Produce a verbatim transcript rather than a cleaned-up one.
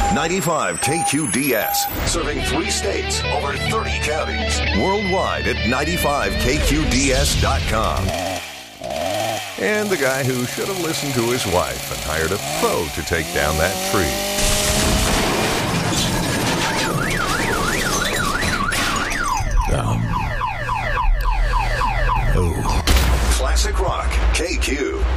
ninety-five K Q D S, serving three states, over thirty counties. Worldwide at ninety-five K Q D S dot com. And the guy who should have listened to his wife and hired a pro to take down that tree. Um. Oh. Classic Rock, K Q.